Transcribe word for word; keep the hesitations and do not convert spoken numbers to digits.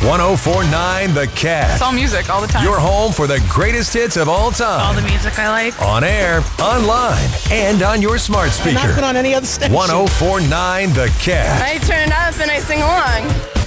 one oh four point nine The Cat. It's all music all the time. Your home for the greatest hits of all time. All the music I like. On air, online, and on your smart speaker. Not put on any other station. one oh four point nine The Cat. I turn it up and I sing along.